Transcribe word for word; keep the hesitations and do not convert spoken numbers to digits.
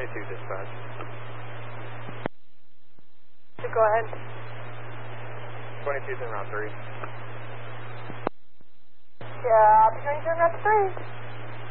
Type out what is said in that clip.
twenty-two dispatch. Go ahead. twenty-two's in route three. Yeah, I'll be twenty-two in route three.